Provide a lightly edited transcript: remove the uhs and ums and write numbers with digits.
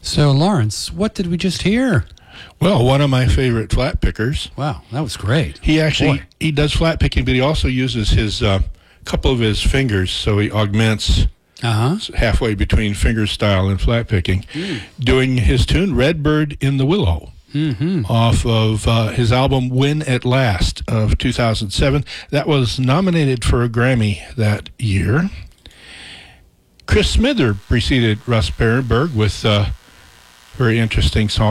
So, Lawrence, what did we just hear? Well, one of my favorite flat pickers. Wow, that was great. He does flat picking, but he also uses his couple of his fingers, so he augments halfway between finger style and flat picking, doing his tune "Redbird in the Willow" off of his album "Win at Last" of 2007. That was nominated for a Grammy that year. Chris Smither preceded Russ Berenberg with a very interesting song.